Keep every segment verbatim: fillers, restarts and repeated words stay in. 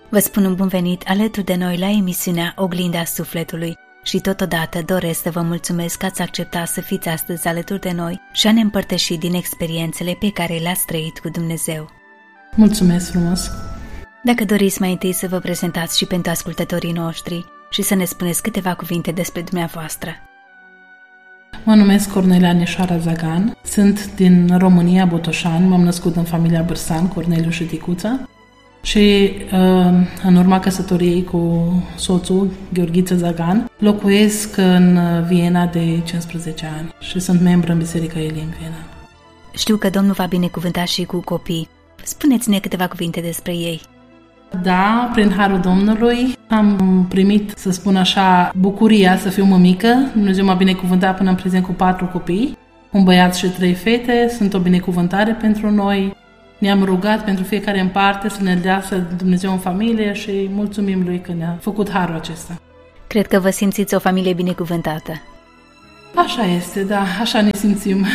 Vă spun un bun venit alături de noi la emisiunea Oglinda Sufletului și totodată doresc să vă mulțumesc că ați acceptat să fiți astăzi alături de noi și a ne împărtăși din experiențele pe care le-ați trăit cu Dumnezeu. Mulțumesc frumos! Dacă doriți mai întâi să vă prezentați și pentru ascultătorii noștri și să ne spuneți câteva cuvinte despre dumneavoastră. Mă numesc Cornelia Anișoara Zagan, sunt din România, Botoșani, m-am născut în familia Bârsan, Corneliu și Ticuța și în urma căsătoriei cu soțul, Gheorghiță Zagan, locuiesc în Viena de cincisprezece ani și sunt membră în Biserica Elim Viena. Știu că Domnul v-a binecuvântat și cu copii. Spuneți-ne câteva cuvinte despre ei. Da, prin harul Domnului am primit, să spun așa, bucuria să fiu mămică. Dumnezeu m-a binecuvântat până în prezent cu patru copii, un băiat și trei fete. Sunt o binecuvântare pentru noi. Ne-am rugat pentru fiecare în parte să ne dea să Dumnezeu în familie și mulțumim Lui că ne-a făcut harul acesta. Cred că vă simțiți o familie binecuvântată. Așa este, da, așa ne simțim.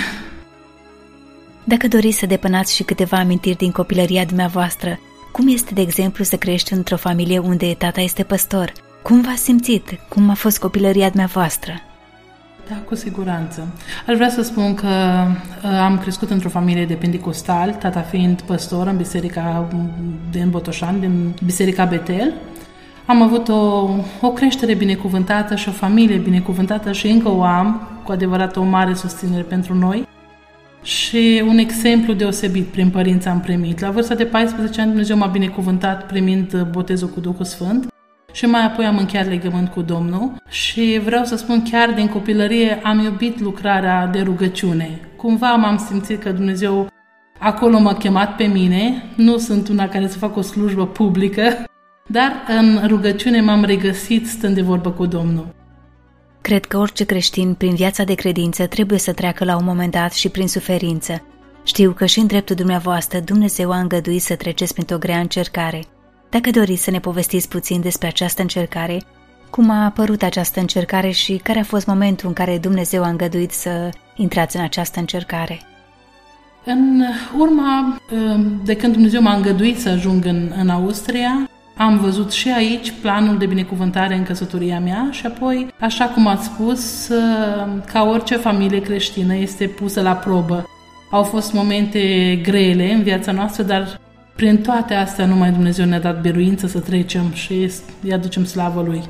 Dacă doriți să depănați și câteva amintiri din copilăria dumneavoastră, cum este, de exemplu, să crești într-o familie unde tata este păstor? Cum v-ați simțit? Cum a fost copilăria dumneavoastră? Da, cu siguranță. Aș vrea să spun că am crescut într-o familie de pentecostali, tata fiind păstor în biserica din Botoșani, din Biserica Betel. Am avut o, o creștere binecuvântată și o familie binecuvântată și încă o am, cu adevărat o mare susținere pentru noi. Și un exemplu deosebit prin părinți am primit. La vârsta de paisprezece ani Dumnezeu m-a binecuvântat primind botezul cu Duhul Sfânt și mai apoi am încheiat legământ cu Domnul și vreau să spun chiar din copilărie am iubit lucrarea de rugăciune. Cumva m-am simțit că Dumnezeu acolo m-a chemat pe mine. Nu sunt una care să fac o slujbă publică, dar în rugăciune m-am regăsit stând de vorbă cu Domnul. Cred că orice creștin, prin viața de credință, trebuie să treacă la un moment dat și prin suferință. Știu că și în dreptul dumneavoastră Dumnezeu a îngăduit să treceți printr-o grea încercare. Dacă doriți să ne povestiți puțin despre această încercare, cum a apărut această încercare și care a fost momentul în care Dumnezeu a îngăduit să intrați în această încercare? În urma de când Dumnezeu m-a îngăduit să ajung în, în Austria, am văzut și aici planul de binecuvântare în căsătoria mea și apoi, așa cum ați spus, ca orice familie creștină este pusă la probă. Au fost momente grele în viața noastră, dar prin toate astea numai Dumnezeu ne-a dat biruință să trecem și îi aducem slavă Lui.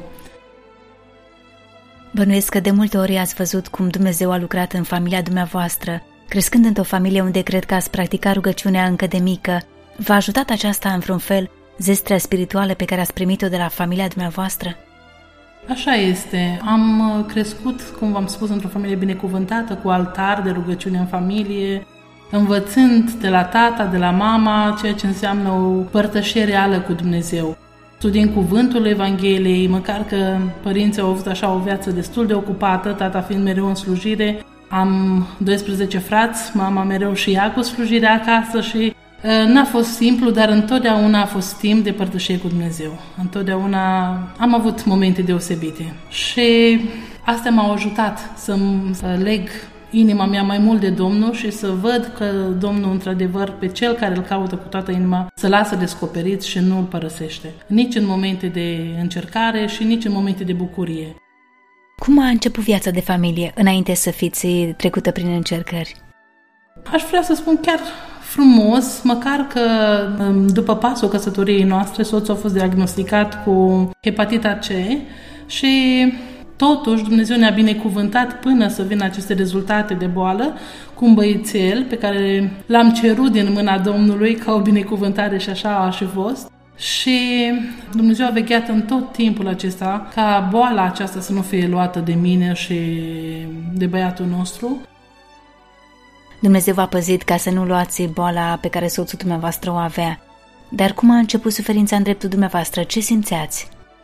Bănuiesc că de multe ori ați văzut cum Dumnezeu a lucrat în familia dumneavoastră, crescând într-o familie unde cred că ați practicat rugăciunea încă de mică. V-a ajutat aceasta în vreun fel zestrea spirituală pe care ați primit-o de la familia dumneavoastră? Așa este. Am crescut, cum v-am spus, într-o familie binecuvântată, cu altar de rugăciune în familie, învățând de la tata, de la mama, ceea ce înseamnă o părtășie reală cu Dumnezeu. Studiind cuvântul Evangheliei, măcar că părinții au avut așa o viață destul de ocupată, tata fiind mereu în slujire. Am doisprezece frați, mama mereu și ea cu slujirea acasă și n-a fost simplu, dar întotdeauna a fost timp de părtășie cu Dumnezeu. Întotdeauna am avut momente deosebite și astea m-au ajutat să leg inima mea mai mult de Domnul și să văd că Domnul, într-adevăr, pe cel care îl caută cu toată inima, să lasă descoperit și nu îl părăsește. Nici în momente de încercare și nici în momente de bucurie. Cum a început viața de familie înainte să fiți trecută prin încercări? Aș vrea să spun chiar frumos, măcar că după pasul căsătoriei noastre, soțul a fost diagnosticat cu hepatita C și totuși Dumnezeu ne-a binecuvântat până să vină aceste rezultate de boală cu un băiețel pe care l-am cerut din mâna Domnului ca o binecuvântare și așa a și fost. Și Dumnezeu a vegheat în tot timpul acesta ca boala aceasta să nu fie luată de mine și de băiatul nostru. Dumnezeu v-a păzit ca să nu luați boala pe care soțul dumneavoastră o avea. Dar cum a început suferința în dreptul dumneavoastră? Ce simțeați?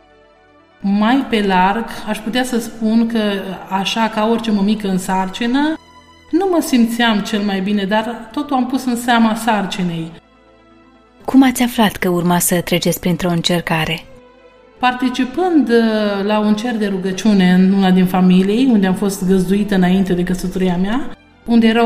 Mai pe larg, aș putea să spun că, așa ca orice mămică în sarcină, nu mă simțeam cel mai bine, dar totul am pus în seama sarcinei. Cum ați aflat că urma să treceți printr-o încercare? Participând la un cer de rugăciune în una din familii, unde am fost găzduită înainte de căsătoria mea, unde erau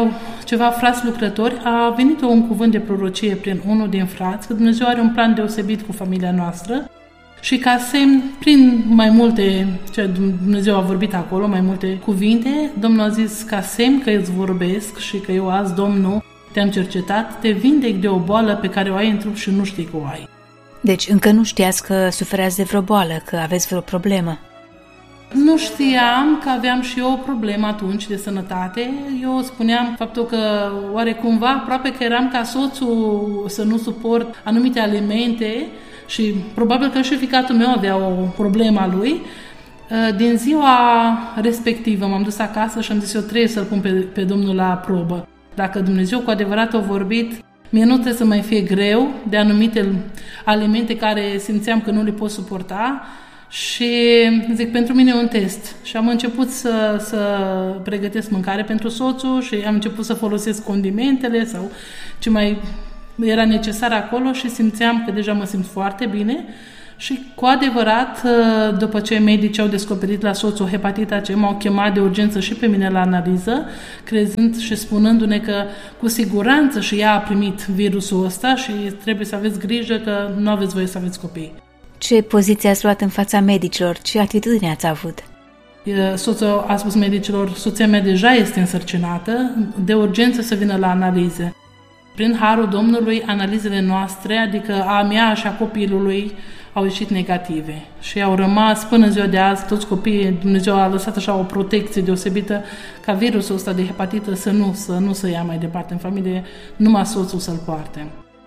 ceva frați lucrători, a venit un cuvânt de prorocie prin unul din frați, că Dumnezeu are un plan deosebit cu familia noastră și ca semn, prin mai multe, ce Dumnezeu a vorbit acolo, mai multe cuvinte, Domnul a zis ca semn că îți vorbesc și că eu azi, Domnul, te-am cercetat, te vindec de o boală pe care o ai în trup și nu știi că o ai. Deci încă nu știați că suferați de vreo boală, că aveți vreo problemă? Nu știam că aveam și eu o problemă atunci de sănătate. Eu spuneam faptul că oare cumva aproape că eram ca soțul să nu suport anumite alimente și probabil că și fiicatul meu avea o problemă a lui. Din ziua respectivă m-am dus acasă și am zis eu trebuie să-L pun pe, pe Domnul la probă. Dacă Dumnezeu cu adevărat a vorbit, mie nu trebuie să mai fie greu de anumite alimente care simțeam că nu le pot suporta și zic, pentru mine e un test. Și am început să, să pregătesc mâncare pentru soțul și am început să folosesc condimentele sau ce mai era necesar acolo și simțeam că deja mă simt foarte bine. Și cu adevărat, după ce medicii au descoperit la soțul hepatita C, m-au chemat de urgență și pe mine la analiză, crezând și spunându-ne că cu siguranță și ea a primit virusul ăsta și trebuie să aveți grijă că nu aveți voie să aveți copii. Ce poziție ați luat în fața medicilor? Ce atitudine ați avut? Soțul a spus medicilor, soția mea deja este însărcinată, de urgență să vină la analize. Prin harul Domnului, analizele noastre, adică a mea și a copilului, au ieșit negative și au rămas până ziua de azi, toți copiii, Dumnezeu a lăsat așa o protecție deosebită ca virusul ăsta de hepatită să nu, să nu se ia mai departe în familie, numai soțul să-l poarte.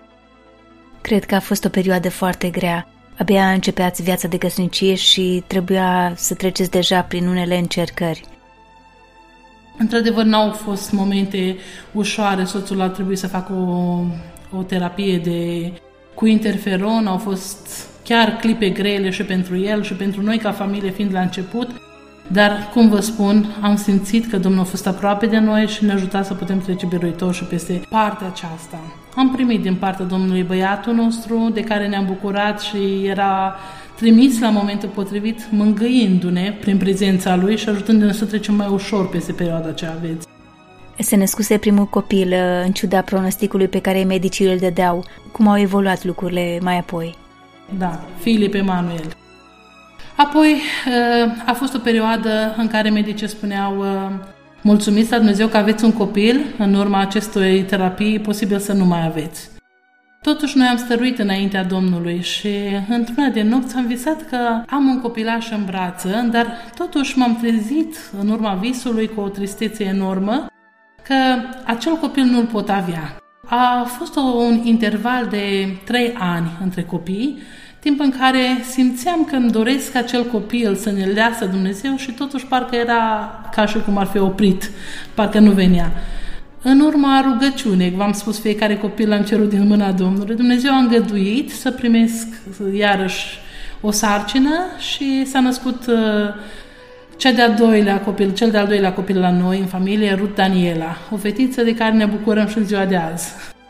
Cred că a fost o perioadă foarte grea. Abia începeați viața de căsnicie și trebuia să treceți deja prin unele încercări. Într-adevăr, n-au fost momente ușoare, soțul a trebuit să facă o, o terapie de, cu interferon, au fost chiar clipe grele și pentru el și pentru noi ca familie fiind la început, dar, cum vă spun, am simțit că Domnul a fost aproape de noi și ne-a ajutat să putem trece biruitor și peste partea aceasta. Am primit din partea Domnului băiatul nostru, de care ne-am bucurat și era trimis la momentul potrivit, mângâindu-ne prin prezența lui și ajutându-ne să trecem mai ușor peste perioada ce aveți. Se născuse primul copil, în ciuda pronosticului pe care medicii îl dădeau. Cum au evoluat lucrurile mai apoi? Da, Filip Emanuel. Apoi a fost o perioadă în care medicii spuneau mulțumiți la Dumnezeu că aveți un copil, în urma acestei terapii posibil să nu mai aveți. Totuși noi am stăruit înaintea Domnului și într-una de nopți am visat că am un copilaș în brață, dar totuși m-am trezit în urma visului cu o tristețe enormă că acel copil nu-l pot avea. A fost un interval de trei ani între copii, timp în care simțeam că îmi doresc acel copil să ne-l leasă Dumnezeu și totuși parcă era ca și cum ar fi oprit, parcă nu venea. În urma rugăciunii, v-am spus, fiecare copil l-am cerut din mâna Domnului, Dumnezeu a îngăduit să primesc iarăși o sarcină și s-a născut uh, cea de-a doilea copil, cel de-al doilea copil la noi în familie, Ruth Daniela, o fetiță de care ne bucurăm și în ziua de azi.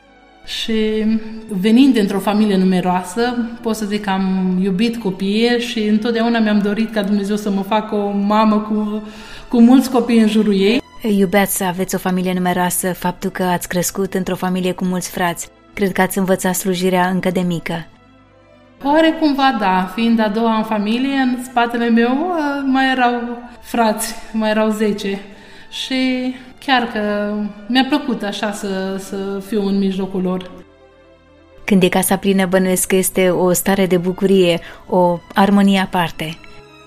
Și venind dintr-o familie numeroasă, pot să zic că am iubit copiii și întotdeauna mi-am dorit ca Dumnezeu să mă facă o mamă cu, cu mulți copii în jurul ei. Iubeați să aveți o familie numeroasă, faptul că ați crescut într-o familie cu mulți frați. Cred că ați învățat slujirea încă de mică. Oare cumva da, fiind a doua în familie, în spatele meu mai erau frați, mai erau zece. Și chiar că mi-a plăcut așa să, să fiu în mijlocul lor. Când e casa plină, bănuiesc că este o stare de bucurie, o armonie aparte.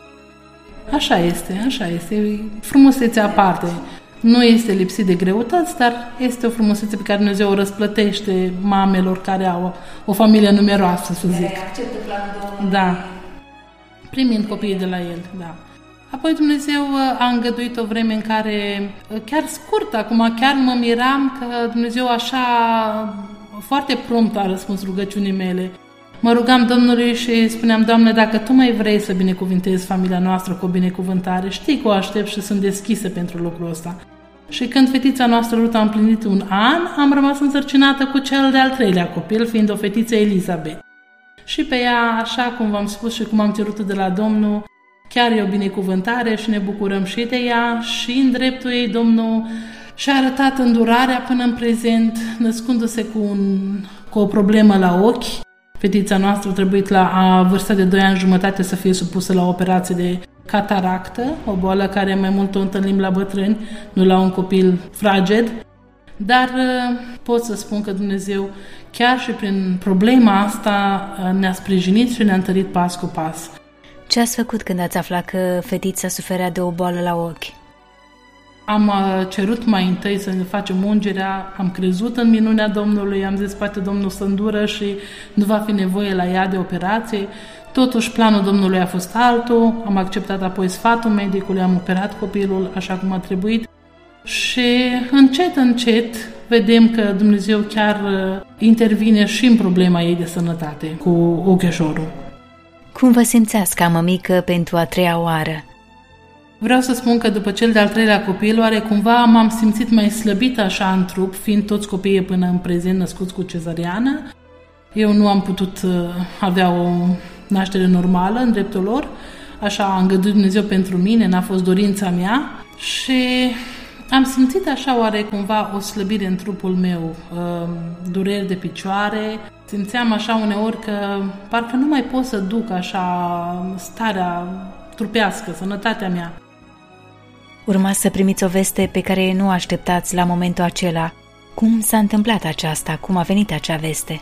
Așa este, așa este, frumusețea aparte. Nu este lipsit de greutăți, dar este o frumusețe pe care Dumnezeu o răsplătește mamelor care au o, o familie numeroasă, să zic. Da, primind copiii de la el, da. Apoi Dumnezeu a îngăduit o vreme în care, chiar scurt, acum chiar mă miram că Dumnezeu așa foarte prompt a răspuns rugăciunii mele. Mă rugam Domnului și spuneam, Doamne, dacă Tu mai vrei să binecuvintezi familia noastră cu o binecuvântare, știi că o aștept și sunt deschisă pentru lucrul ăsta. Și când fetița noastră Ruth a împlinit un an, am rămas însărcinată cu cel de-al treilea copil, fiind o fetiță Elizabeth. Și pe ea, așa cum v-am spus și cum am cerut de la Domnul, chiar e o binecuvântare și ne bucurăm și de ea și în dreptul ei Domnul și-a arătat îndurarea până în prezent, născându-se cu, un, cu o problemă la ochi. Fetița noastră a trebuit la a vârsta de doi ani jumătate să fie supusă la o operație de cataractă, o boală care mai mult o întâlnim la bătrâni, nu la un copil fraged. Dar pot să spun că Dumnezeu, chiar și prin problema asta, ne-a sprijinit și ne-a întărit pas cu pas. Ce ați făcut când ați aflat că fetița suferea de o boală la ochi? Am cerut mai întâi să ne facem ungerea, am crezut în minunea Domnului, am zis poate Domnul să îndură și nu va fi nevoie la ea de operație. Totuși, planul Domnului a fost altul, am acceptat apoi sfatul medicului, am operat copilul așa cum a trebuit și încet, încet vedem că Dumnezeu chiar intervine și în problema ei de sănătate cu ocheșorul. Cum vă simțeați ca mămică pentru a treia oară? Vreau să spun că după cel de-al treilea copil, oare cumva m-am simțit mai slăbită așa în trup, fiind toți copiii până în prezent născuți cu cezariană. Eu nu am putut avea o naștere normală în dreptul lor, așa a îngăduit Dumnezeu pentru mine, n-a fost dorința mea și am simțit așa oare cumva o slăbire în trupul meu, dureri de picioare, simțeam așa uneori că parcă nu mai pot să duc așa starea trupească, sănătatea mea. Urma să primiți o veste pe care nu o așteptați la momentul acela. Cum s-a întâmplat aceasta? Cum a venit acea veste?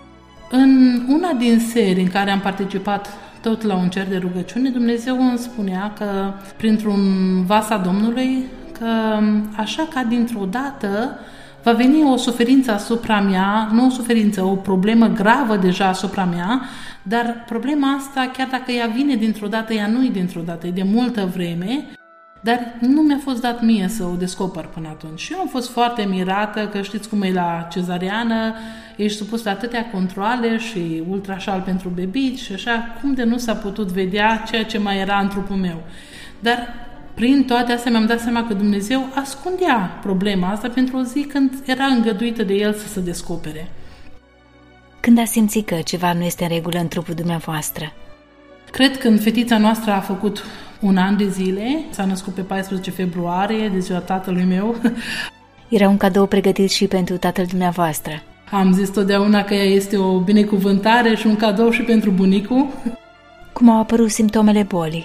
În una din serii în care am participat tot la un cer de rugăciune, Dumnezeu îmi spunea că printr-un vas a Domnului, că așa ca dintr-o dată va veni o suferință asupra mea, nu o suferință, o problemă gravă deja asupra mea, dar problema asta, chiar dacă ea vine dintr-o dată, ea nu e dintr-o dată, e de multă vreme, dar nu mi-a fost dat mie să o descoper până atunci. Și eu am fost foarte mirată, că știți cum e la cezariană, ești supus la atâtea controale și ultrașal pentru bebici și așa, cum de nu s-a putut vedea ceea ce mai era în trupul meu. Dar prin toate astea mi-am dat seama că Dumnezeu ascundea problema asta pentru o zi când era îngăduită de El să se descopere. Când ați simțit că ceva nu este în regulă în trupul dumneavoastră? Cred că când fetița noastră a făcut un an de zile, s-a născut pe paisprezece februarie, de ziua tatălui meu. Era un cadou pregătit și pentru tatăl dumneavoastră. Am zis totdeauna că ea este o binecuvântare și un cadou și pentru bunicul. Cum au apărut simptomele bolii?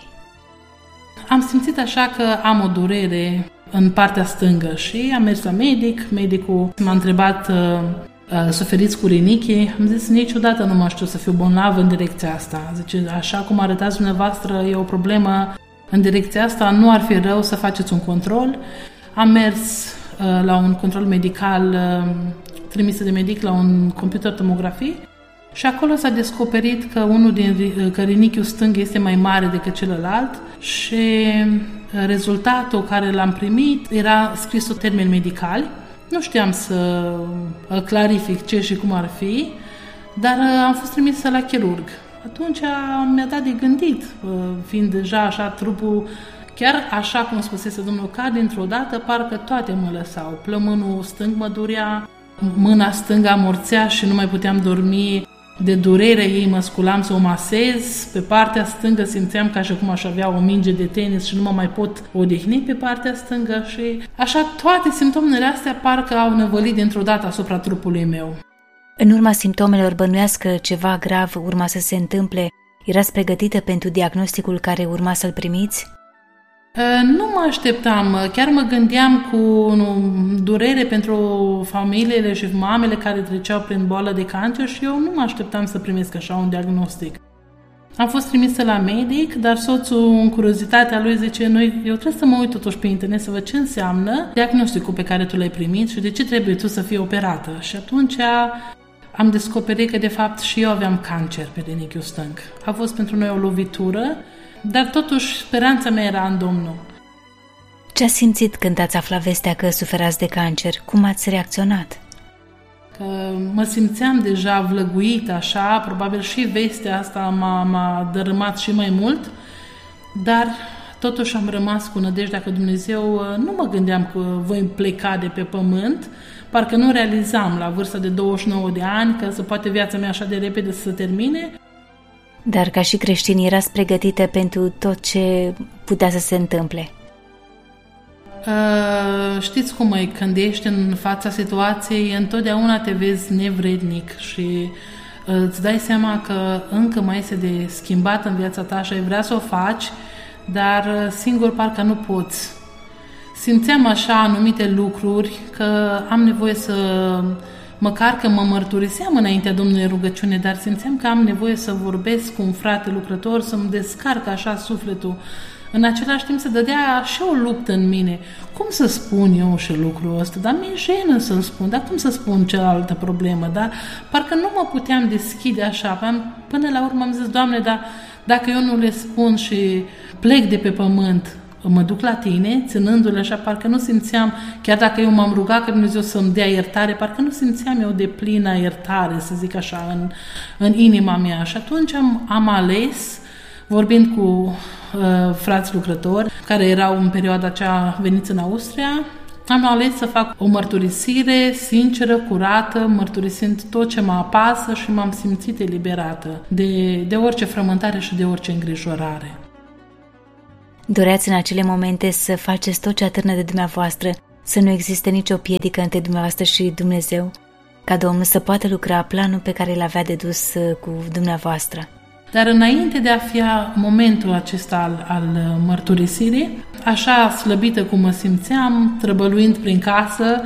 Am simțit așa că am o durere în partea stângă și am mers la medic. Medicul m-a întrebat, uh, suferiți cu rinichi? Am zis, niciodată nu mă știu să fiu bolnavă în direcția asta. Zice, așa cum arătați dumneavoastră, e o problemă în direcția asta, nu ar fi rău să faceți un control. Am mers uh, la un control medical uh, trimis de medic la un computer tomografie și acolo s-a descoperit că unul din că rinichiul stâng este mai mare decât celălalt și rezultatul care l-am primit era scris în termeni medicali. Nu știam să clarific ce și cum ar fi, dar am fost trimisă la chirurg. Atunci mi-a dat de gândit, fiind deja așa trupul, chiar așa cum spusese domnul, ca dintr-o dată parcă toate mă lăsau. Plămânul stâng mă durea, mâna stângă amorțea și nu mai puteam dormi. De durere ei mă sculam să o masez, pe partea stângă simțeam ca și cum aș avea o minge de tenis și nu mă mai pot odihni pe partea stângă și așa toate simptomele astea parcă au năvălit dintr-o dată asupra trupului meu. În urma simptomelor bănuiesc că ceva grav urma să se întâmple, erați pregătită pentru diagnosticul care urma să-l primiți? Nu mă așteptam, chiar mă gândeam cu durere pentru familiile și mamele care treceau prin boală de cancer și eu nu mă așteptam să primesc așa un diagnostic. Am fost trimisă la medic, dar soțul, în curiozitatea lui, zice, noi, eu trebuie să mă uit totuși pe internet să văd ce înseamnă diagnosticul pe care tu l-ai primit și de ce trebuie tu să fii operată. Și atunci am descoperit că de fapt și eu aveam cancer pe rinichiul stâng. A fost pentru noi o lovitură, dar totuși speranța mea era în Domnul. Ce ați simțit când ați aflat vestea că suferați de cancer? Cum ați reacționat? Că mă simțeam deja vlăguită așa, probabil și vestea asta m-a, m-a dărâmat și mai mult, dar totuși am rămas cu nădejdea că Dumnezeu, nu mă gândeam că voi pleca de pe pământ, parcă nu realizam la vârsta de douăzeci și nouă de ani că se poate viața mea așa de repede să se termine. Dar ca și creștini erați pregătite pentru tot ce putea să se întâmple? Uh, știți cum e, când ești în fața situației, întotdeauna te vezi nevrednic și uh, îți dai seama că încă mai este de schimbat în viața ta și ai vrea să o faci, dar uh, singur parcă nu poți. Simțeam așa anumite lucruri, că am nevoie să, măcar că mă mărturiseam înaintea Domnului rugăciune, dar simțeam că am nevoie să vorbesc cu un frate lucrător, să-mi descarc așa sufletul. În același timp se dădea și o luptă în mine. Cum să spun eu și lucrul ăsta? Dar mi-e jenă să-l spun. Dar cum să spun cealaltă problemă? Dar parcă nu mă puteam deschide așa. Până la urmă am zis, Doamne, dar dacă eu nu le spun și plec de pe pământ, mă duc la Tine, ținându-le așa, parcă nu simțeam, chiar dacă eu m-am rugat că Dumnezeu să-mi dea iertare, parcă nu simțeam eu de plină iertare, să zic așa, în, în inima mea. Și atunci am, am ales, vorbind cu uh, frați lucrători, care erau în perioada aceea veniți în Austria, am ales să fac o mărturisire sinceră, curată, mărturisind tot ce mă apasă și m-am simțit eliberată de, de orice frământare și de orice îngrijorare. Doreați în acele momente să faceți tot ce atârnă de dumneavoastră, să nu existe nicio piedică între dumneavoastră și Dumnezeu, ca Domnul să poată lucra planul pe care l-avea de dus cu dumneavoastră. Dar înainte de a fi momentul acesta al, al mărturisirii, așa slăbită cum mă simțeam, trăbăluind prin casă,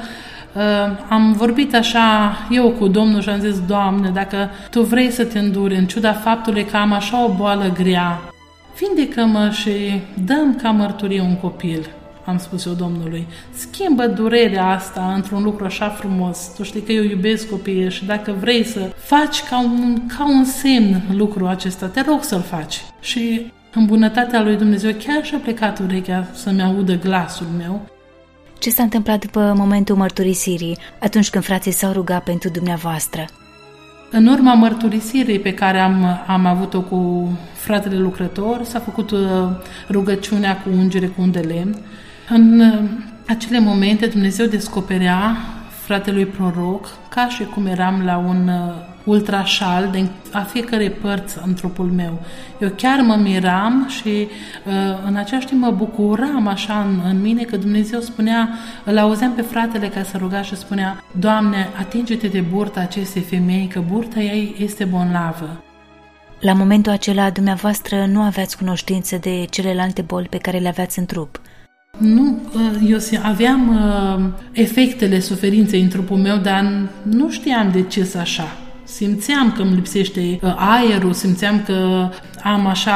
am vorbit așa eu cu Domnul și am zis, Doamne, dacă Tu vrei să te înduri, în ciuda faptului că am așa o boală grea, vindecă-mă și dă-mi ca mărturie un copil, am spus eu Domnului. Schimbă durerea asta într-un lucru așa frumos. Tu știi că eu iubesc copiii și dacă vrei să faci ca un, ca un semn lucrul acesta, te rog să-l faci. Și în bunătatea lui Dumnezeu chiar și-a plecat urechea să-mi audă glasul meu. Ce s-a întâmplat după momentul mărturisirii, atunci când frații s-au rugat pentru dumneavoastră? În urma mărturisirii pe care am, am avut-o cu fratele lucrător, s-a făcut uh, rugăciunea cu ungere cu un de lemn. În uh, acele momente Dumnezeu descoperea fratelui proroc ca și cum eram la un uh, ultrașal de a fiecare părți în trupul meu. Eu chiar mă miram și uh, în același timp mă bucuram așa în, în mine că Dumnezeu spunea, îl auzeam pe fratele ca să ruga și spunea, Doamne, atinge-te de burta acestei femei, că burta ei este bolnavă. La momentul acela, dumneavoastră nu aveați cunoștință de celelalte boli pe care le aveați în trup. Nu, eu aveam uh, efectele suferinței în trupul meu, dar nu știam de ce să așa. Simțeam că îmi lipsește uh, aerul, simțeam că am așa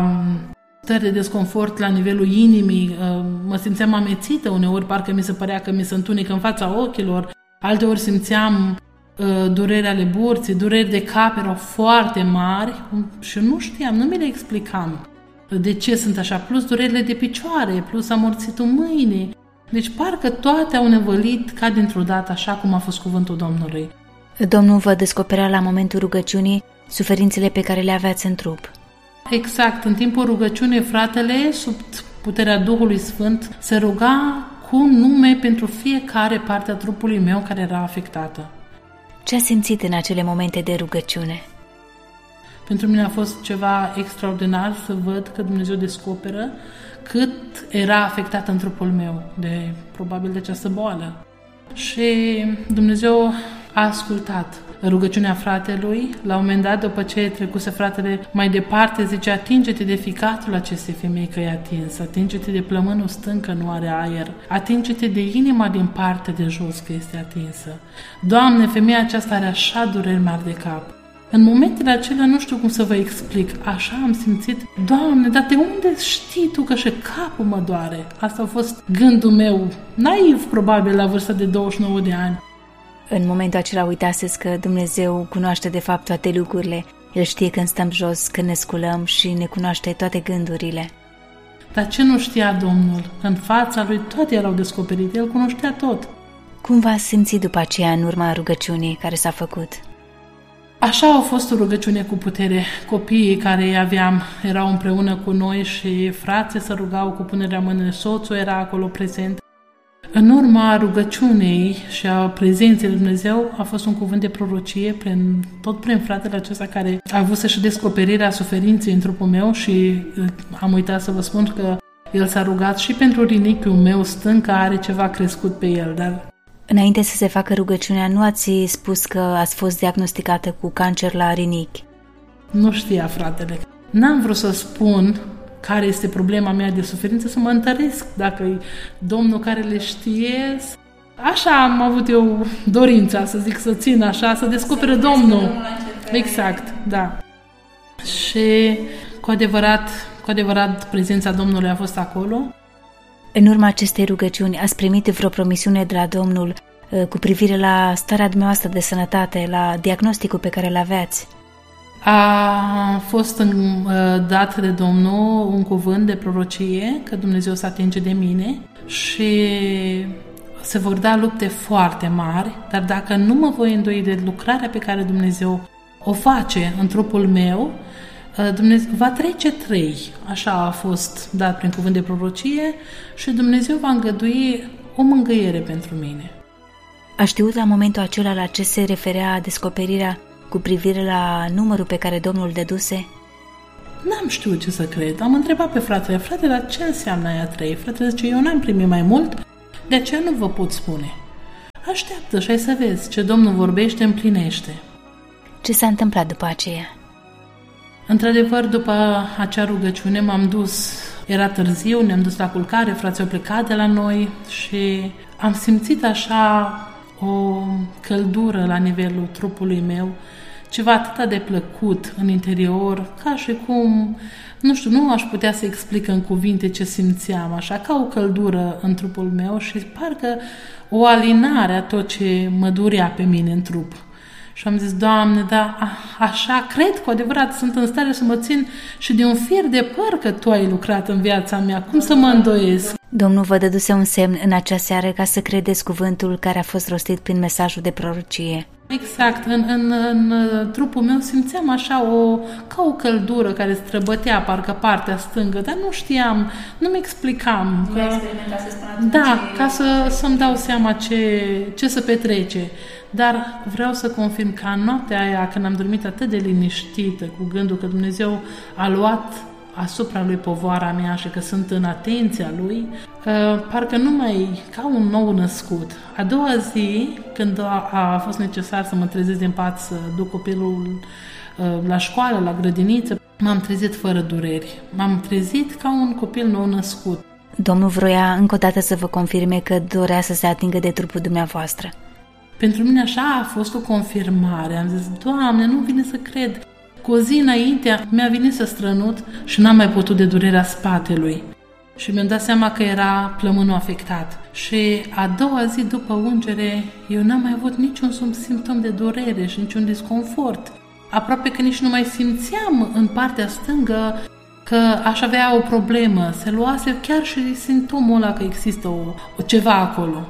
stări de desconfort la nivelul inimii, uh, mă simțeam amețită uneori, parcă mi se părea că mi se întunecă în fața ochilor, alteori simțeam uh, dureri ale burții, dureri de cap erau foarte mari și nu știam, nu mi le explicam de ce sunt așa, plus durerile de picioare, plus amorțitul mâinii. Deci parcă toate au nevălit ca dintr-o dată, așa cum a fost cuvântul Domnului. Domnul vă descoperea la momentul rugăciunii suferințele pe care le aveați în trup. Exact, în timpul rugăciunii, fratele, sub puterea Duhului Sfânt, se ruga cu nume pentru fiecare parte a trupului meu care era afectată. Ce a simțit în acele momente de rugăciune? Pentru mine a fost ceva extraordinar să văd că Dumnezeu descoperă cât era afectat în trupul meu de, probabil, de această boală. Și Dumnezeu a ascultat rugăciunea fratelui. La un moment dat, după ce trecuse fratele mai departe, zice, atinge-te de ficatul acestei femei că e atins, atinge-te de plămânul stâng că nu are aer, atinge-te de inima din partea de jos că este atinsă. Doamne, femeia aceasta are așa dureri mari de cap. În momentele acelea nu știu cum să vă explic. Așa am simțit, Doamne, dar de unde știi Tu că și capul mă doare? Asta a fost gândul meu, naiv probabil la vârsta de douăzeci și nouă de ani. În momentul acela uitaseți că Dumnezeu cunoaște de fapt toate lucrurile. El știe când stăm jos, când ne sculăm și ne cunoaște toate gândurile. Dar ce nu știa Domnul? În fața Lui toate erau descoperite, El cunoștea tot. Cum v-ați simțit după aceea în urma rugăciunii care s-a făcut? Așa a fost o rugăciune cu putere. Copiii care îi aveam erau împreună cu noi și frații se rugau cu punerea mâinii, soțul era acolo prezent. În urma rugăciunii și a prezenței lui Dumnezeu a fost un cuvânt de prorocie prin, tot prin fratele acesta care a avut și descoperirea suferinței în trupul meu și am uitat să vă spun că El s-a rugat și pentru rinichiul meu stâng, că are ceva crescut pe el, dar... Înainte să se facă rugăciunea, nu ați spus că ați fost diagnosticată cu cancer la rinichi? Nu știa fratele. N-am vrut să spun care este problema mea de suferință, să mă întăresc dacă e Domnul care le știe. Așa am avut eu dorința, să zic, să țin așa, să descopere Domnul. Exact, da. Și cu adevărat, cu adevărat prezența Domnului a fost acolo. În urma acestei rugăciuni ați primit vreo promisiune de la Domnul cu privire la starea dumneavoastră de sănătate, la diagnosticul pe care îl aveați? A fost dat de Domnul un cuvânt de prorocie că Dumnezeu se atinge de mine și se vor da lupte foarte mari, dar dacă nu mă voi îndoi de lucrarea pe care Dumnezeu o face în trupul meu, Dumnezeu va trece trei. Așa a fost dat prin cuvânt de prorocie și Dumnezeu va îngădui o mângâiere pentru mine. A știut la momentul acela la ce se referea descoperirea cu privire la numărul pe care Domnul îl dăduse? N-am știut ce să cred. Am întrebat pe fratele, frate, dar ce înseamnă aia trei? Fratele zice, eu n-am primit mai mult, de aceea nu vă pot spune. Așteaptă și ai să vezi, ce Domnul vorbește împlinește. Ce s-a întâmplat după aceea? Într-adevăr, după acea rugăciune m-am dus, era târziu, ne-am dus la culcare, frații au plecat de la noi și am simțit așa o căldură la nivelul trupului meu, ceva atât de plăcut în interior, ca și cum, nu știu, nu aș putea să explic în cuvinte ce simțeam, așa, ca o căldură în trupul meu și parcă o alinare a tot ce mă durea pe mine în trup. Și am zis, Doamne, da, așa, cred cu adevărat, sunt în stare să mă țin și de un fir de păr că Tu ai lucrat în viața mea, cum să mă îndoiesc? Domnul vă dăduse un semn în acea seară ca să credeți cuvântul care a fost rostit prin mesajul de prorocie. Exact, în, în, în trupul meu simțeam așa o, ca o căldură care străbătea parcă partea stângă, dar nu știam, nu mi explicam. Că, da, ca să, să-mi dau seama ce, ce să petrece. Dar vreau să confirm că în noaptea aia, când am dormit atât de liniștită, cu gândul că Dumnezeu a luat asupra Lui povoara mea și că sunt în atenția Lui, parcă nu mai ca un nou născut. A doua zi, când a, a fost necesar să mă trezesc din pat, să duc copilul la școală, la grădiniță, m-am trezit fără dureri. M-am trezit ca un copil nou născut. Domnul vroia încă o dată să vă confirme că dorea să se atingă de trupul dumneavoastră. Pentru mine așa a fost o confirmare. Am zis, Doamne, nu vine să cred. Cu o zi înainte mi-a venit să strănut și n-am mai putut de durerea spatelui. Și mi-am dat seama că era plămânul afectat. Și a doua zi după ungere, eu n-am mai avut niciun simptom de durere și niciun disconfort. Aproape că nici nu mai simțeam în partea stângă că aș avea o problemă. Se luase chiar și simptomul ăla că există o, o ceva acolo.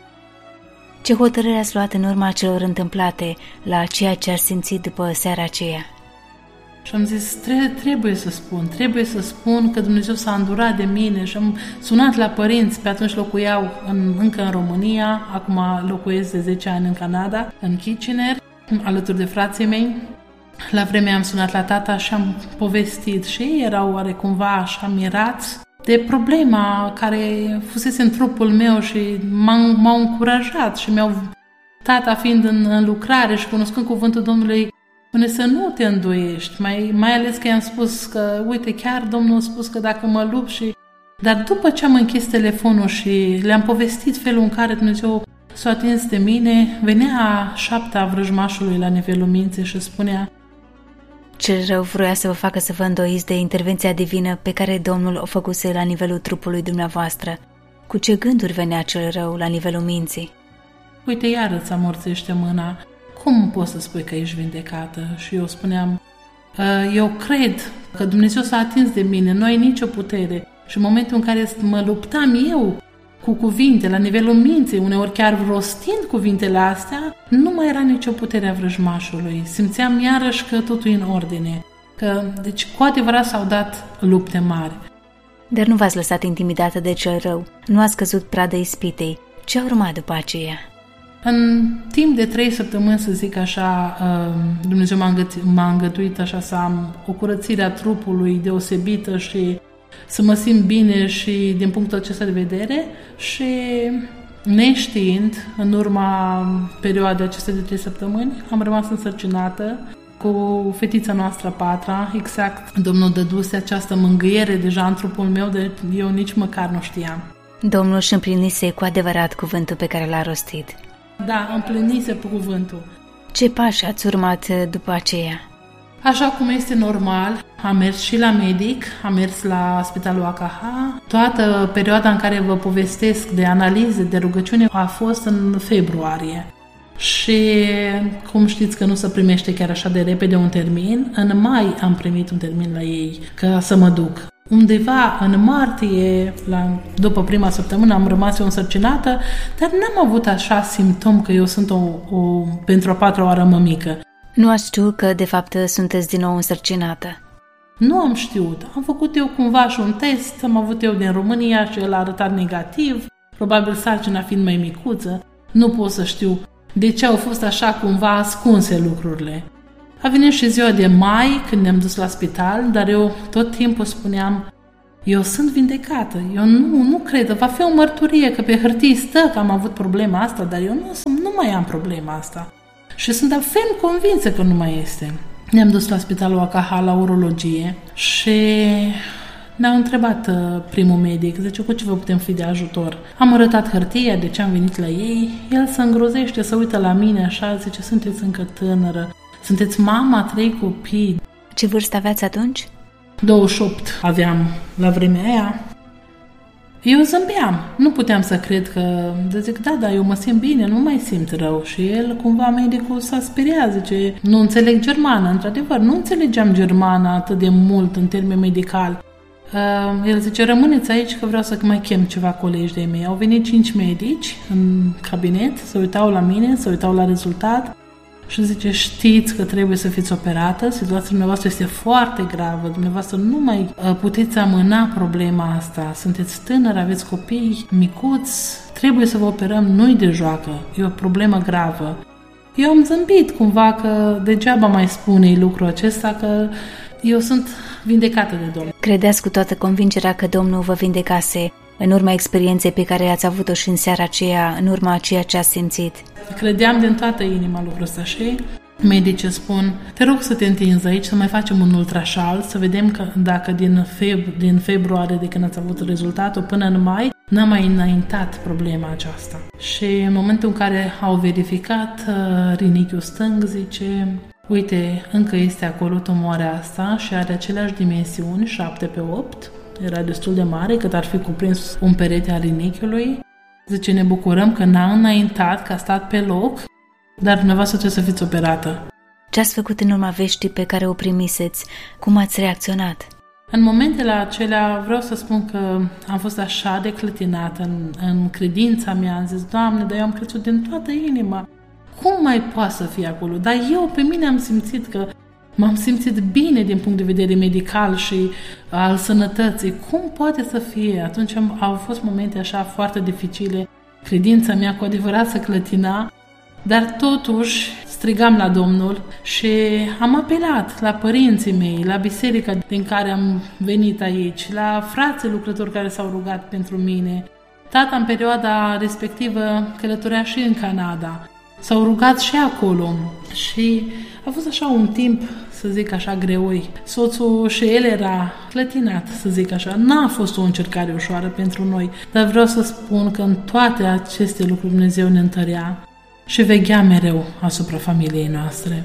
Ce hotărâre ați luat în urma celor întâmplate la ceea ce ați simțit după seara aceea? Și am zis, trebuie să spun, trebuie să spun că Dumnezeu s-a îndurat de mine și am sunat la părinți, pe atunci locuiau în, încă în România, acum locuiesc de zece ani în Canada, în Kitchener, alături de frații mei. La vremea am sunat la tata și am povestit și ei erau oarecumva așa mirați de problema care fusese în trupul meu și m-au, m-au încurajat și mi-au, tata fiind în, în lucrare și cunoscând cuvântul Domnului, spune să nu te îndoiești, mai, mai ales că i-am spus că, uite, chiar Domnul a spus că dacă mă lupt și... Dar după ce am închis telefonul și le-am povestit felul în care Dumnezeu s-a atins de mine, venea șaptea vrăjmașului la nivelul minții și spunea: cel rău vroia să vă facă să vă îndoiți de intervenția divină pe care Domnul o făcuse la nivelul trupului dumneavoastră. Cu ce gânduri venea cel rău la nivelul minții? Uite, iar îți amorțește mâna. Cum poți să spui că ești vindecată? Și eu spuneam, eu cred că Dumnezeu s-a atins de mine, nu ai nicio putere. Și în momentul în care mă luptam eu cu cuvinte la nivelul minții, uneori chiar rostind cuvintele astea, nu mai era nicio putere a vrăjmașului. Simțeam iarăși că totul e în ordine. Că, deci, cu adevărat s-au dat lupte mari. Dar nu v-ați lăsat intimidată de cel rău? Nu ați căzut pradă ispitei? Ce a urmat după aceea? În timp de trei săptămâni, să zic așa, Dumnezeu m-a îngăduit așa să am o curățire a trupului deosebită și să mă simt bine și din punctul acesta de vedere și neștiind, în urma perioadei acestei de trei săptămâni, am rămas însărcinată cu fetița noastră patra, exact Domnul dăduse această mângâiere deja în trupul meu, de eu nici măcar nu știam. Domnul își împlinise cu adevărat cuvântul pe care l-a rostit. Da, împlinise pe cuvântul. Ce pași ați urmat după aceea? Așa cum este normal, am mers și la medic, am mers la Spitalul A K H. Toată perioada în care vă povestesc de analize, de rugăciune, a fost în februarie. Și cum știți că nu se primește chiar așa de repede un termin, în mai am primit un termin la ei ca să mă duc. Undeva în martie, la, după prima săptămână, am rămas eu însărcinată, dar n-am avut așa simptom că eu sunt o, o, pentru a patra oară mămică. Nu ați știut că, de fapt, sunteți din nou însărcinată? Nu am știut. Am făcut eu cumva și un test, am avut eu din România și el a arătat negativ, probabil sarcina fiind mai micuță. Nu pot să știu de ce au fost așa cumva ascunse lucrurile. A venit și ziua de mai, când ne-am dus la spital, dar eu tot timpul spuneam, eu sunt vindecată, eu nu, nu cred, va fi o mărturie că pe hârtie stă că am avut problema asta, dar eu nu, nu mai am problema asta. Și sunt ferm convinsă că nu mai este. Ne-am dus la Spitalul A K H la urologie și ne-au întrebat primul medic, zice, cu ce vă putem fi de ajutor? Am arătat hârtia de ce am venit la ei, el se îngrozește, se uită la mine așa, zice, sunteți încă tânără, sunteți mama, trei copii. Ce vârstă aveați atunci? douăzeci și opt aveam la vremea aia. Eu zâmbeam, nu puteam să cred că, de zic, da, da, eu mă simt bine, nu mai simt rău. Și el, cumva, medicul s-a speriat, zice, nu înțeleg germană, într-adevăr, nu înțelegeam germana atât de mult în termeni medical. Uh, el zice, rămâneți aici că vreau să mai chem ceva colegi de mei. Au venit cinci medici în cabinet, se uitau la mine, se uitau la rezultat și zice, știți că trebuie să fiți operată, situația dumneavoastră este foarte gravă, dumneavoastră nu mai puteți amâna problema asta, sunteți tânări, aveți copii micuți, trebuie să vă operăm, nu-i de joacă, e o problemă gravă. Eu am zâmbit cumva că degeaba mai spune lucrul acesta, că eu sunt vindecată de Domnul. Credeți cu toată convingerea că Domnul vă vindecase în urma experienței pe care ați avut-o și în seara aceea, în urma a ceea ce ați simțit? Credeam din toată inima lucrul ăsta și medicii spun, te rog să te întinzi aici, să mai facem un ultrașal, să vedem că dacă din, feb- din februarie, de când ați avut rezultatul, până în mai, n-a mai înaintat problema aceasta. Și în momentul în care au verificat, rinichiul stâng zice, uite, încă este acolo tumoarea asta și are aceleași dimensiuni, șapte pe opt, era destul de mare, cât ar fi cuprins un perete al rinichiului. Zice, ne bucurăm că n-a înaintat, că a stat pe loc, dar dumneavoastră trebuie să fiți operată. Ce ați făcut în urma veștii pe care o primiseți? Cum ați reacționat? În momentele acelea vreau să spun că am fost așa de clătinată în, în credința mea. Am zis, Doamne, dar eu am crezut din toată inima. Cum mai poate să fie acolo? Dar eu pe mine am simțit că m-am simțit bine din punct de vedere medical și al sănătății. Cum poate să fie? Atunci am, au fost momente așa foarte dificile. Credința mea cu adevărat se clătina, dar totuși strigam la Domnul și am apelat la părinții mei, la biserica din care am venit aici, la frații lucrători care s-au rugat pentru mine. Tata în perioada respectivă călătorea și în Canada. S-au rugat și acolo și a fost așa un timp, să zic așa, greoi. Soțul și el era clătinat, să zic așa. N-a fost o încercare ușoară pentru noi, dar vreau să spun că în toate aceste lucruri Dumnezeu ne întărea și veghea mereu asupra familiei noastre.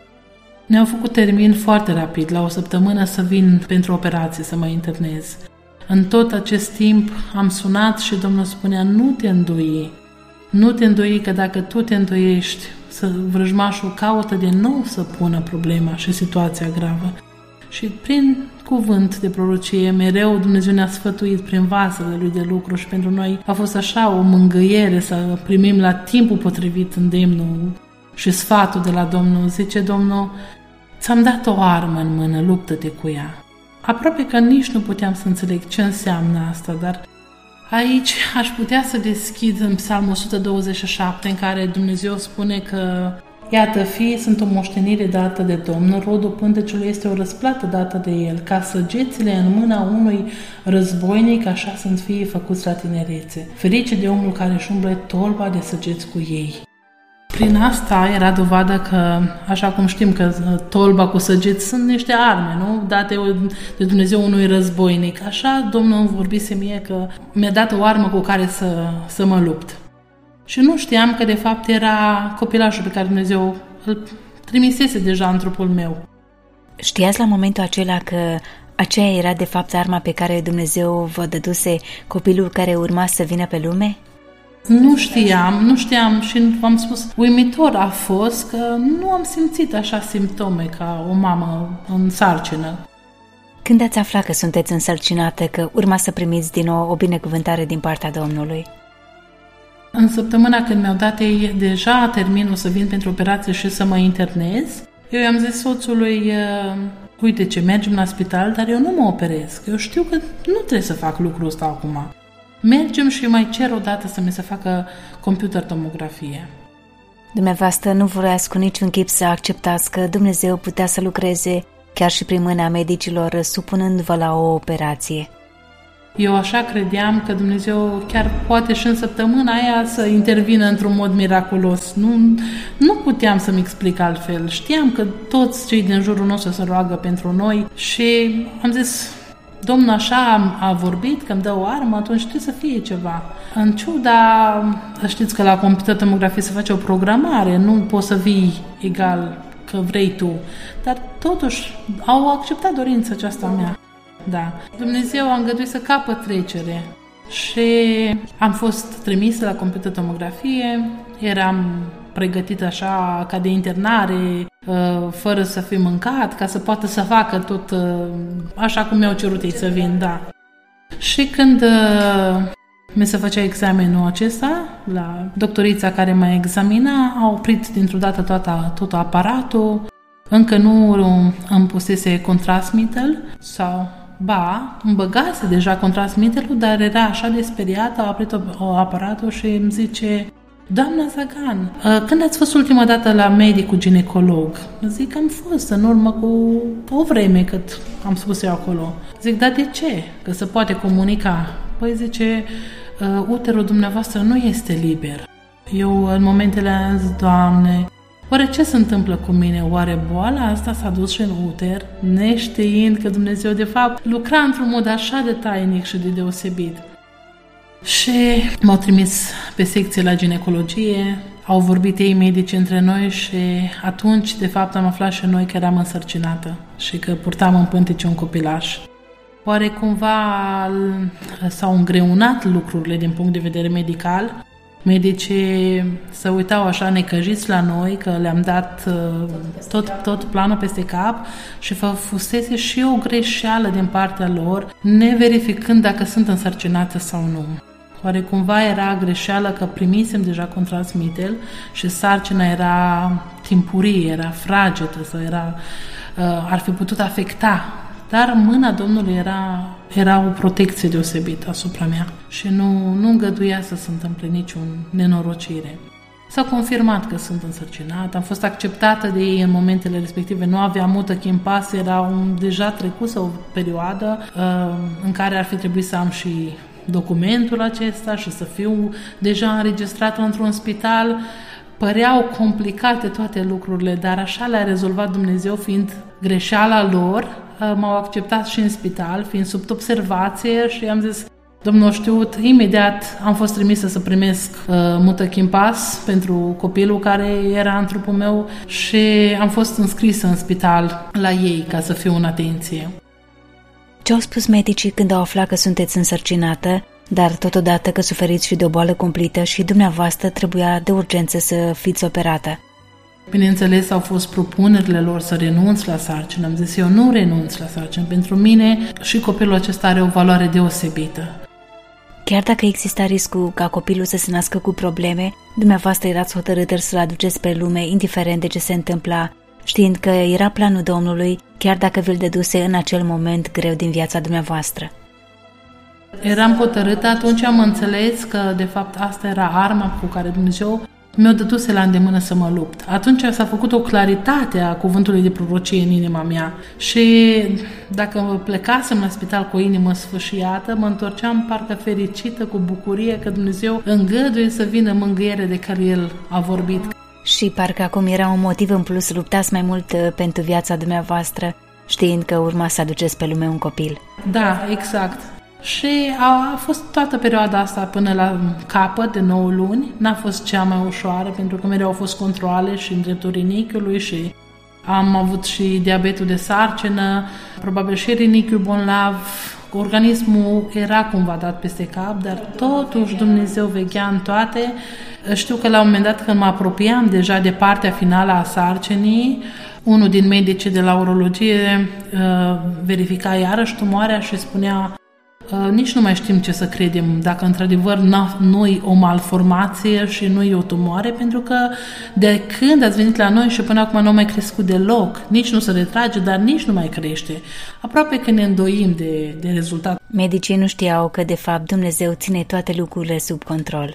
Ne-au făcut termin foarte rapid, la o săptămână să vin pentru operație, să mă internez. În tot acest timp am sunat și Domnul spunea, nu te îndoi, nu te îndoi că dacă tu te îndoiești, să vrăjmașul caută de nou să pună problema și situația gravă. Și prin cuvânt de prorocie, mereu Dumnezeu ne-a sfătuit prin vasele Lui de lucru și pentru noi a fost așa o mângâiere să primim la timpul potrivit îndemnul și sfatul de la Domnul. Zice Domnul, ți-am dat o armă în mână, luptă-te cu ea. Aproape că nici nu puteam să înțeleg ce înseamnă asta, dar aici aș putea să deschid în Psalmul o sută douăzeci și șapte, în care Dumnezeu spune că iată, fiii sunt o moștenire dată de Domnul, rodul pântecelui este o răsplată dată de El, ca săgețile în mâna unui războinic, așa sunt fiii făcuți la tinerețe. Ferice de omul care își umble tolba de săgeți cu ei. Prin asta era dovadă că, așa cum știm că tolba cu săgeți sunt niște arme, nu? Date de Dumnezeu unui războinic. Așa Domnul îmi vorbise mie că mi-a dat o armă cu care să, să mă lupt. Și nu știam că de fapt era copilașul pe care Dumnezeu îl trimisese deja în trupul meu. Știați la momentul acela că aceea era de fapt arma pe care Dumnezeu vă dăduse copilul care urma să vină pe lume? Nu știam, nu știam și v-am spus, uimitor a fost că nu am simțit așa simptome ca o mamă în sarcină. Când ați aflat că sunteți însărcinată, că urma să primiți din nou o binecuvântare din partea Domnului? În săptămâna când mi-au dat ei deja terminul să vin pentru operație și să mă internez, eu i-am zis soțului, uite ce, mergem la spital, dar eu nu mă operez, că eu știu că nu trebuie să fac lucrul ăsta acum. Mergem și mai cer odată să mi se facă computer tomografie. Dumneavoastră nu vroiați cu niciun chip să acceptați că Dumnezeu putea să lucreze chiar și prin mâna medicilor, supunându-vă la o operație. Eu așa credeam că Dumnezeu chiar poate și în săptămâna aia să intervină într-un mod miraculos. Nu, nu puteam să-mi explic altfel. Știam că toți cei din jurul nostru se roagă pentru noi și am zis, Domnul așa a vorbit că îmi dă o armă, atunci trebuie să fie ceva. În ciuda, știți că la computer tomografie se face o programare, nu poți să vii egal că vrei tu, dar totuși au acceptat dorința aceasta mea. Da. Dumnezeu a îngăduit să capăt trecere și am fost trimisă la computer tomografie, eram pregătită așa ca de internare, fără să fi mâncat, ca să poată să facă tot așa cum mi-au cerut ei să vin, da. Și când mi se făcea examenul acesta, la doctorița care mă examina, a oprit dintr-o dată toată, tot aparatul, încă nu îmi pusese contrasmitel sau... Ba, îmi băgase deja contrasmitelul, dar era așa de speriată, a oprit aparatul și îmi zice, doamna Zagan, când ați fost ultima dată la medicul ginecolog? Zic că am fost în urmă cu o vreme cât am spus eu acolo. Zic, dar de ce? Că se poate comunica. Păi zice, uterul dumneavoastră nu este liber. Eu în momentele am zis, Doamne, oare ce se întâmplă cu mine? Oare boala asta s-a dus și în uter, neștiind că Dumnezeu de fapt lucra într-un mod așa de tainic și de deosebit? Și m-au trimis pe secție la ginecologie, au vorbit ei medici între noi și atunci de fapt am aflat și noi că eram însărcinată și că purtam în pântece un copilaș. Oare cumva s-au îngreunat lucrurile din punct de vedere medical? Medicii se uitau așa necăjiți la noi că le-am dat tot, tot planul peste cap și fusese și o greșeală din partea lor, neverificând dacă sunt însărcinată sau nu. Oare cumva era greșeală că primisem deja contrasmitel și sarcina era timpurie, era fragedă sau era, ar fi putut afecta. Dar mâna Domnului era, era o protecție deosebită asupra mea și nu, nu îngăduia să se întâmple niciun nenorocire. S-a confirmat că sunt însărcinată, am fost acceptată de ei în momentele respective, nu aveam mută chimpas, era un, deja trecusă o perioadă uh, în care ar fi trebuit să am și documentul acesta și să fiu deja înregistrată într-un spital. Păreau complicate toate lucrurile, dar așa le-a rezolvat Dumnezeu, fiind greșeala lor. M-au acceptat și în spital, fiind sub observație și am zis, Domnul știut, imediat am fost trimisă să primesc uh, mută chimpas pentru copilul care era în trupul meu și am fost înscrisă în spital la ei ca să fiu în atenție. Ce au spus medicii când au aflat că sunteți însărcinată, dar totodată că suferiți și de o boală cumplită și dumneavoastră trebuia de urgență să fiți operată? Bineînțeles, au fost propunerile lor să renunț la sarcină. Am zis, eu nu renunț la sarcină. Pentru mine și copilul acesta are o valoare deosebită. Chiar dacă exista riscul ca copilul să se nască cu probleme, dumneavoastră erați hotărâtă să-l aduceți pe lume, indiferent de ce se întâmpla, știind că era planul Domnului, chiar dacă vi-l dăduse în acel moment greu din viața dumneavoastră. Eram hotărâtă, atunci am înțeles că, de fapt, asta era arma cu care Dumnezeu mi-o dăduse la îndemână să mă lupt. Atunci s-a făcut o claritate a cuvântului de prorocie în inima mea și dacă plecasem la spital cu o inimă sfâșiată, mă întorceam parcă fericită, cu bucurie că Dumnezeu îngăduie să vină mângâiere de care El a vorbit. Și parcă acum era un motiv în plus, luptați mai mult pentru viața dumneavoastră, știind că urma să aduceți pe lume un copil. Da, exact. Și a, a fost toată perioada asta până la capăt de nouă luni. N-a fost cea mai ușoară, pentru că mereu au fost controale și în dreptul rinichiului și am avut și diabetul de sarcină, probabil și rinichiul bolnav. Organismul era cumva dat peste cap, dar totuși Dumnezeu veghea în toate. Știu că la un moment dat, când mă apropiam deja de partea finală a sarcinii, unul din medicii de la urologie verifica iarăși tumoarea și spunea: nici nu mai știm ce să credem, dacă într-adevăr nu-i o malformație și nu-i o tumoare, pentru că de când ați venit la noi și până acum nu a mai crescut deloc, nici nu se retrage, dar nici nu mai crește. Aproape că ne îndoim de, de rezultat. Medicii nu știau că de fapt Dumnezeu ține toate lucrurile sub control.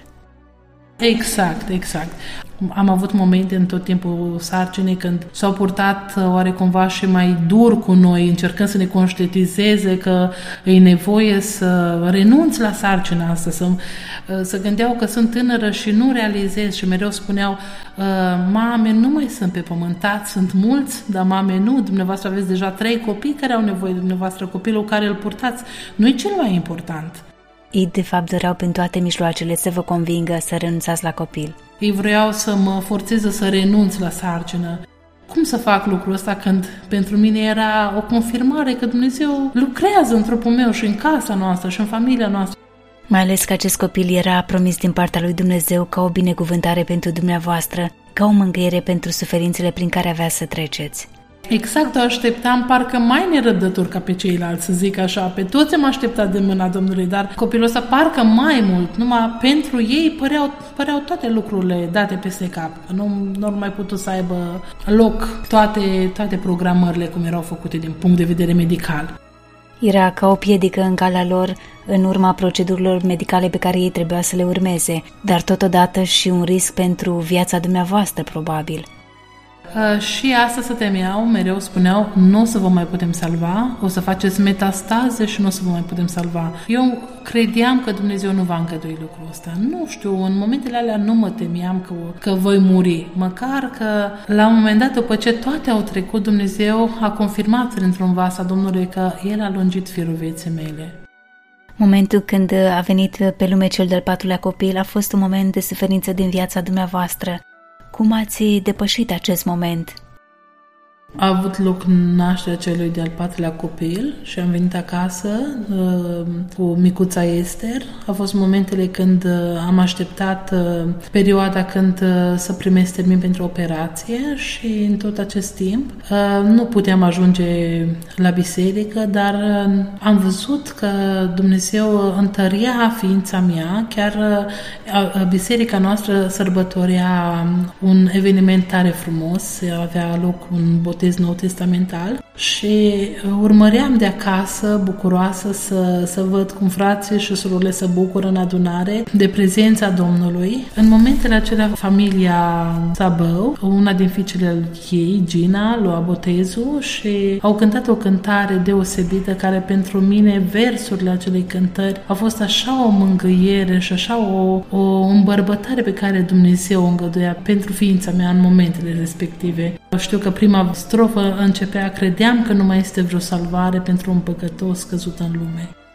Exact, exact. Am avut momente în tot timpul sarcinii când s-au purtat oarecumva și mai dur cu noi, încercând să ne conștientizeze că e nevoie să renunț la sarcina asta, să, să gândeau că sunt tânără și nu realizez și mereu spuneau: mame, nu mai sunt pe pământat, sunt mulți, dar mame nu, dumneavoastră aveți deja trei copii care au nevoie de dumneavoastră, copilul care îl purtați nu e cel mai important. Ei de fapt doreau prin toate mijloacele să vă convingă să renunțați la copil. Ei vreau să mă forțeze să renunț la sarcină. Cum să fac lucrul ăsta când pentru mine era o confirmare că Dumnezeu lucrează în trupul meu și în casa noastră și în familia noastră? Mai ales că acest copil era promis din partea lui Dumnezeu ca o binecuvântare pentru dumneavoastră, ca o mângâiere pentru suferințele prin care avea să treceți. Exact, o așteptam parcă mai nerăbdător ca pe ceilalți, să zic așa. Pe toți am așteptat de mâna Domnului, dar copilul ăsta parcă mai mult. Numai pentru ei păreau, păreau toate lucrurile date peste cap. Nu, nu mai putut să aibă loc toate, toate programările cum erau făcute din punct de vedere medical. Era ca o piedică în calea lor în urma procedurilor medicale pe care ei trebuia să le urmeze, dar totodată și un risc pentru viața dumneavoastră, probabil. Uh, și asta se temeau, mereu spuneau: nu o să vă mai putem salva, o să faceți metastaze și nu o să vă mai putem salva. Eu credeam că Dumnezeu nu va îngădui lucrul ăsta. Nu știu, în momentele alea nu mă temeam că, că voi muri. Măcar că la un moment dat, după ce toate au trecut, Dumnezeu a confirmat printr-un vas a Domnului că El a lungit firul vieții mele. Momentul când a venit pe lume cel de-al patrulea copil a fost un moment de suferință din viața dumneavoastră. Cum ați depășit acest moment? A avut loc nașterea celui de-al patrulea copil și am venit acasă uh, cu micuța Ester. A fost momentele când uh, am așteptat uh, perioada când uh, să primesc termin pentru operație și în tot acest timp uh, nu puteam ajunge la biserică, dar uh, am văzut că Dumnezeu întărea ființa mea. Chiar uh, biserica noastră sărbătorea un eveniment tare frumos, avea loc un botez nou testamental și urmăream de acasă, bucuroasă, să, să văd cum frații și surorile se bucură în adunare de prezența Domnului. În momentele acelea, familia Sabău, una din fiicele ei, Gina, lua botezul și au cântat o cântare deosebită care pentru mine, versurile acelei cântări, a fost așa o mângâiere și așa o, o îmbărbătare pe care Dumnezeu o îngăduia pentru ființa mea în momentele respective. Știu că prima strofă începea: credeam că nu mai este vreo salvare pentru un păcătos căzut în lume.